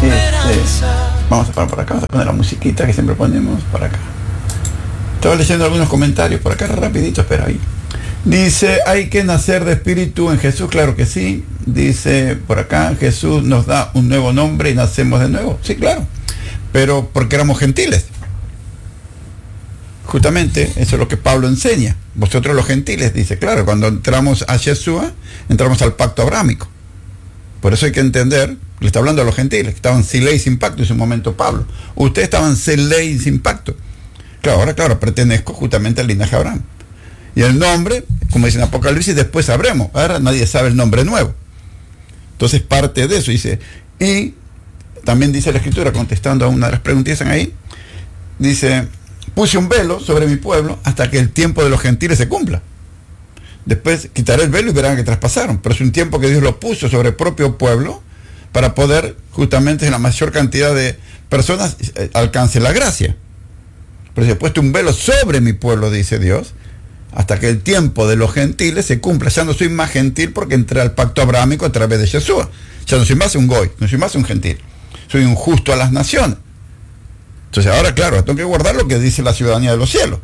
Vamos a parar por acá, vamos a poner la musiquita que siempre ponemos por acá. Estaba leyendo algunos comentarios por acá rapidito, espera ahí. Dice, hay que nacer de espíritu en Jesús, claro que sí. Dice por acá, Jesús nos da un nuevo nombre y nacemos de nuevo. Sí, claro, pero porque éramos gentiles. Justamente eso es lo que Pablo enseña. Vosotros los gentiles, dice, claro, cuando entramos a Yeshua, entramos al pacto abrámico. Por eso hay que entender, le está hablando a los gentiles, que estaban sin ley y sin pacto en su momento Pablo. Ustedes estaban sin ley y sin pacto. Claro, ahora, claro, pertenezco justamente al linaje de Abraham. Y el nombre, como dice en Apocalipsis, después sabremos. Ahora nadie sabe el nombre nuevo. Entonces parte de eso, dice. Y también dice la Escritura, contestando a una de las preguntas que están ahí, dice, puse un velo sobre mi pueblo hasta que el tiempo de los gentiles se cumpla. Después quitaré el velo y verán que traspasaron. Pero es un tiempo que Dios lo puso sobre el propio pueblo para poder, justamente, en la mayor cantidad de personas alcance la gracia. Pero si he puesto un velo sobre mi pueblo, dice Dios, hasta que el tiempo de los gentiles se cumpla. Ya no soy más gentil porque entré al pacto abrámico a través de Yeshua. Ya no soy más un goy, no soy más un gentil. Soy un justo a las naciones. Entonces ahora, claro, tengo que guardar lo que dice la ciudadanía de los cielos.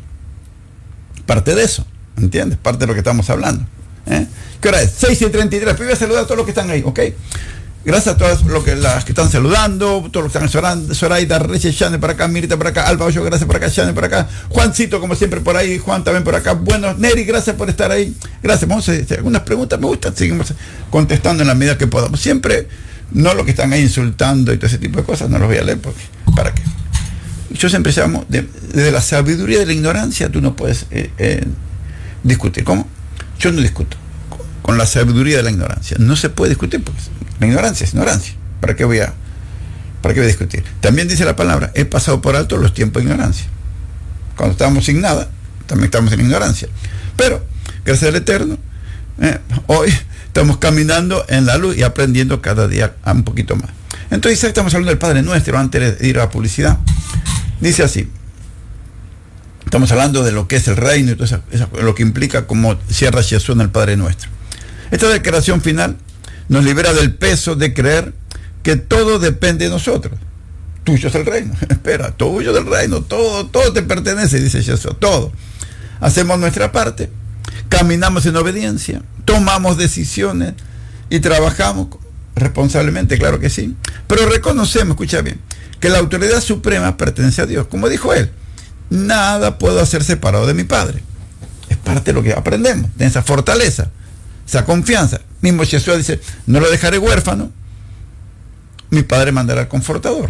Parte de eso, ¿entiendes? Parte de lo que estamos hablando. ¿Qué hora es? 6:33. Voy a saludar a todos los que están ahí, ¿ok? Gracias a todas las que están saludando, todos los que están saludando, Zoraida, Reyes, Shane por acá, Mirta por acá, Alba Hoyo, gracias por acá, Shane por acá, Juancito como siempre por ahí, Juan también por acá, bueno, Neri, gracias por estar ahí, gracias, vamos a hacer algunas preguntas, me gustan, seguimos contestando en la medida que podamos, siempre, no los que están ahí insultando y todo ese tipo de cosas, no los voy a leer porque, ¿para qué? Yo siempre llamo, desde la sabiduría de la ignorancia tú no puedes discutir, ¿cómo? Yo no discuto con la sabiduría de la ignorancia, no se puede discutir porque la ignorancia es ignorancia. ¿Para qué voy a discutir? También dice la palabra, he pasado por alto los tiempos de ignorancia. Cuando estábamos sin nada, también estamos en ignorancia. Pero, gracias al Eterno, hoy estamos caminando en la luz y aprendiendo cada día un poquito más. Entonces, estamos hablando del Padre Nuestro antes de ir a la publicidad. Dice así, estamos hablando de lo que es el reino y todo eso, lo que implica como cierra Yeshua en el Padre Nuestro. Esta declaración final nos libera del peso de creer que todo depende de nosotros. Tuyo es el reino. Espera, tuyo del reino, todo te pertenece, dice Jesús, todo. Hacemos nuestra parte, caminamos en obediencia, tomamos decisiones y trabajamos responsablemente, claro que sí. Pero reconocemos, escucha bien, que la autoridad suprema pertenece a Dios. Como dijo él, nada puedo hacer separado de mi Padre. Es parte de lo que aprendemos, de esa fortaleza, esa confianza. Mismo Jesús dice, no lo dejaré huérfano, mi Padre mandará al Confortador.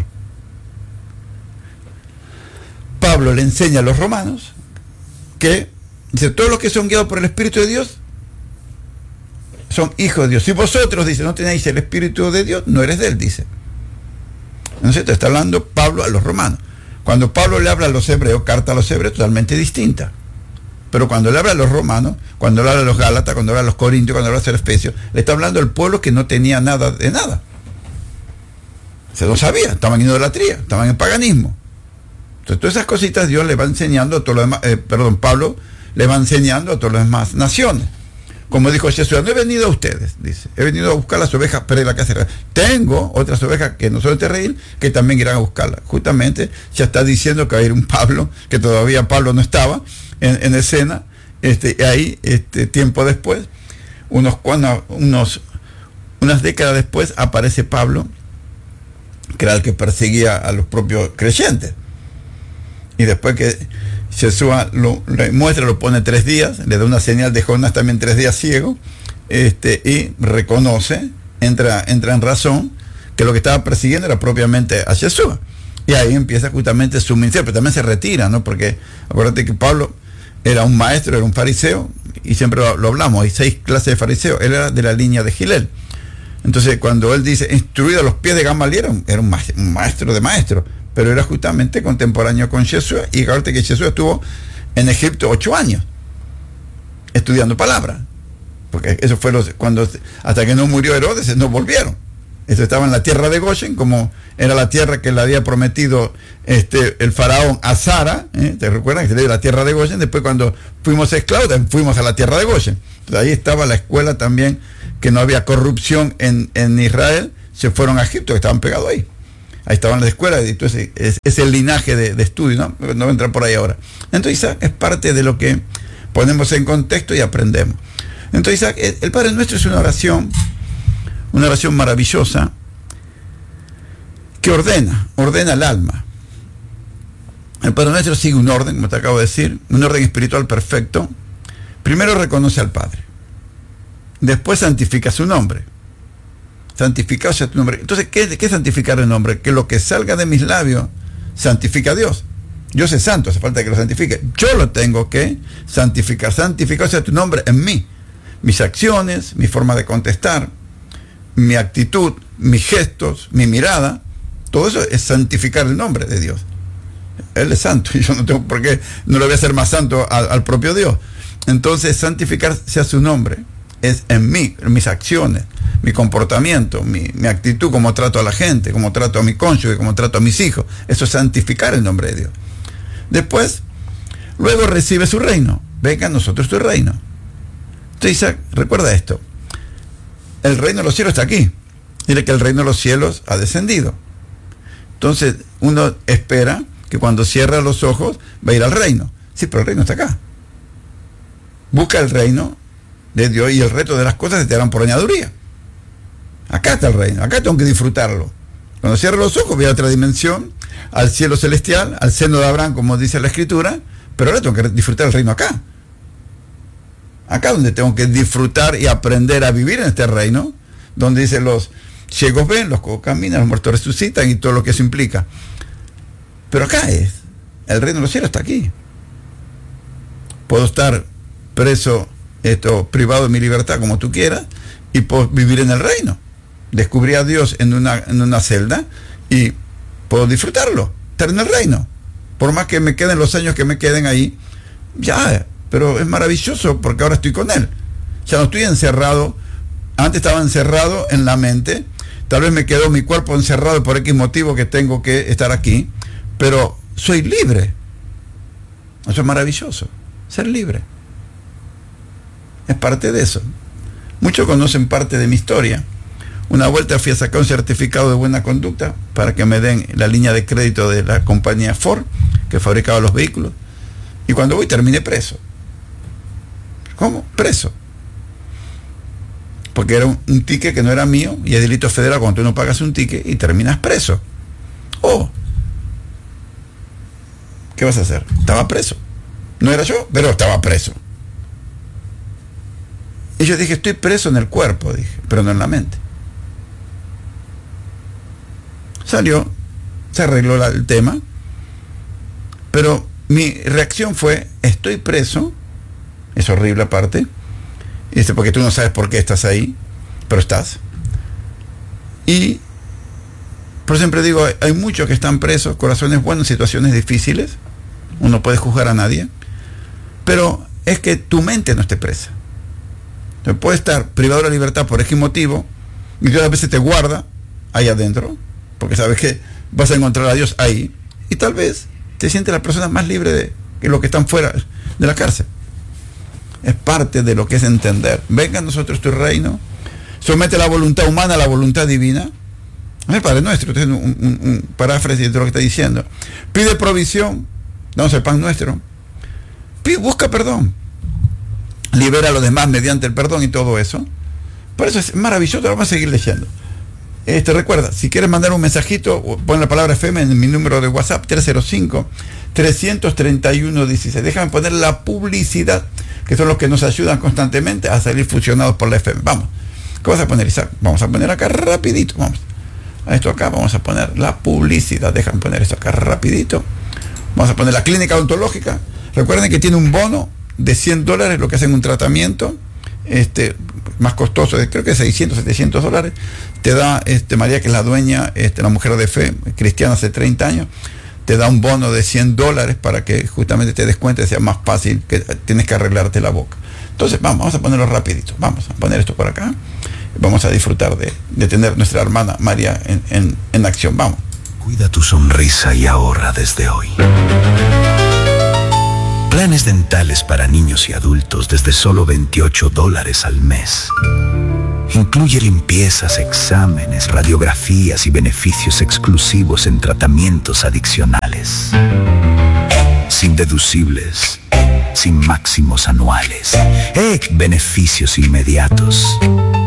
Pablo le enseña a los romanos que, dice, todos los que son guiados por el Espíritu de Dios son hijos de Dios. Si vosotros, dice, no tenéis el Espíritu de Dios, no eres de él, dice. ¿No es cierto? Está hablando Pablo a los romanos. Cuando Pablo le habla a los hebreos, carta a los hebreos totalmente distinta. Pero cuando le habla a los romanos, cuando le habla a los gálatas, cuando le habla a los corintios, cuando le habla a los efesios, le está hablando al pueblo que no tenía nada de nada. Se lo sabía, estaban en idolatría, estaban en paganismo. Entonces todas esas cositas Dios le va enseñando a todos los demás, Pablo le va enseñando a todas las demás naciones. Como dijo Jesús, no he venido a ustedes, dice, he venido a buscar las ovejas perdidas que hace. Tengo otras ovejas que no son de Israel, que también irán a buscarlas. Justamente ya está diciendo que va a ir un Pablo, que todavía Pablo no estaba en escena, ahí, tiempo después, unas décadas después, aparece Pablo, que era el que perseguía a los propios creyentes. Y después que Jesús le muestra, lo pone 3 días, le da una señal de Jonás también 3 días ciego, y reconoce, entra en razón, que lo que estaba persiguiendo era propiamente a Jesús. Y ahí empieza justamente su ministerio, pero también se retira, ¿no? Porque acuérdate que Pablo era un maestro, era un fariseo, y siempre lo hablamos, hay 6 clases de fariseos, él era de la línea de Gilel. Entonces cuando él dice, instruido a los pies de Gamaliel, era un maestro de maestros, pero era justamente contemporáneo con Jesús, y acuérdate que Jesús estuvo en Egipto 8 años, estudiando palabra, porque eso fue hasta que no murió Herodes, no volvieron. Eso estaba en la tierra de Goshen, como era la tierra que le había prometido el faraón a Sara, ¿te recuerdan? Que se le dio la tierra de Goshen. Después cuando fuimos esclavos, fuimos a la tierra de Goshen. Entonces ahí estaba la escuela también, que no había corrupción en Israel, se fueron a Egipto, que estaban pegados ahí. Ahí estaban las escuelas, y entonces es el linaje de estudio, ¿no? No voy a entrar por ahí ahora. Entonces Isaac es parte de lo que ponemos en contexto y aprendemos. Entonces Isaac, el Padre Nuestro es una oración maravillosa, que ordena el alma. El Padre Nuestro sigue un orden, como te acabo de decir, un orden espiritual perfecto. Primero reconoce al Padre, después santifica su nombre. Santificado sea tu nombre. Entonces, ¿qué es santificar el nombre? Que lo que salga de mis labios santifica a Dios. Dios es santo, hace falta que lo santifique. Yo lo tengo que santificar. Santificado sea tu nombre en mí. Mis acciones, mi forma de contestar, mi actitud, mis gestos, mi mirada, todo eso es santificar el nombre de Dios. Él es santo y yo no tengo por qué, no le voy a hacer más santo al propio Dios. Entonces, santificar sea su nombre es en mí, en mis acciones, mi comportamiento, mi actitud, cómo trato a la gente, cómo trato a mi cónyuge, cómo trato a mis hijos. Eso es santificar el nombre de Dios. Después, luego recibe su reino. Venga a nosotros tu reino. Entonces Isaac, recuerda esto. El reino de los cielos está aquí. Dile que el reino de los cielos ha descendido. Entonces, uno espera que cuando cierra los ojos va a ir al reino. Sí, pero el reino está acá. Busca el reino de Dios y el resto de las cosas se te harán por añadiduría. Acá está el reino, acá tengo que disfrutarlo. Cuando cierro los ojos voy a otra dimensión, al cielo celestial, al seno de Abraham, como dice la Escritura, pero ahora tengo que disfrutar el reino acá. Acá donde tengo que disfrutar y aprender a vivir en este reino, donde dice los ciegos ven, los cojos caminan, los muertos resucitan y todo lo que eso implica. Pero acá es, el reino de los cielos está aquí. Puedo estar preso, privado de mi libertad como tú quieras, y puedo vivir en el reino. Descubrí a Dios en una celda y puedo disfrutarlo, estar en el reino. Por más que me queden los años que me queden ahí, ya, pero es maravilloso porque ahora estoy con Él. Ya no estoy encerrado. Antes estaba encerrado en la mente. Tal vez me quedó mi cuerpo encerrado por X motivo que tengo que estar aquí, pero soy libre. Eso es maravilloso, ser libre. Es parte de eso. Muchos conocen parte de mi historia. Una vuelta fui a sacar un certificado de buena conducta para que me den la línea de crédito de la compañía Ford, que fabricaba los vehículos. Y cuando voy terminé preso. ¿Cómo? Preso. Porque era un ticket que no era mío y es delito federal cuando tú no pagas un ticket y terminas preso. Oh, ¿qué vas a hacer? Estaba preso. No era yo, pero estaba preso. Y yo dije, estoy preso en el cuerpo, dije, pero no en la mente. Salió, se arregló el tema, pero mi reacción fue, estoy preso, es horrible aparte, y dice, porque tú no sabes por qué estás ahí, pero estás. Y, por siempre digo, hay muchos que están presos, corazones buenos, situaciones difíciles, uno puede juzgar a nadie, pero es que tu mente no esté presa. Entonces, puede estar privado de la libertad por X motivo, y Dios a veces te guarda ahí adentro, porque sabes que vas a encontrar a Dios ahí, y tal vez te sientes la persona más libre que los que están fuera de la cárcel. Es parte de lo que es entender. Venga a nosotros tu reino, somete la voluntad humana a la voluntad divina. El Padre Nuestro, este es un paráfrasis de lo que está diciendo. Pide provisión, danos el pan nuestro. Busca perdón. Libera a los demás mediante el perdón y todo eso. Por eso es maravilloso, lo vamos a seguir leyendo. Recuerda, si quieres mandar un mensajito, pon la palabra FM en mi número de WhatsApp, 305-331-16. Déjame poner la publicidad, que son los que nos ayudan constantemente a salir fusionados por la FM. Vamos, ¿qué vas a poner, Isaac? Vamos a poner acá rapidito, vamos. A esto acá vamos a poner la publicidad. Déjame poner esto acá rapidito. Vamos a poner la clínica odontológica. Recuerden que tiene un bono de $100, lo que hacen un tratamiento más costoso, creo que $600, $700. Te da María, que es la dueña, la mujer de fe, cristiana hace 30 años, te da un bono de $100 para que justamente te des cuenta y sea más fácil, que tienes que arreglarte la boca. Entonces vamos a ponerlo rapidito, vamos a poner esto por acá, vamos a disfrutar de tener nuestra hermana María en acción. Vamos. Cuida tu sonrisa y ahorra desde hoy. Planes dentales para niños y adultos desde solo $28 al mes. Incluye limpiezas, exámenes, radiografías y beneficios exclusivos en tratamientos adicionales. Sin deducibles, sin máximos anuales. Beneficios inmediatos.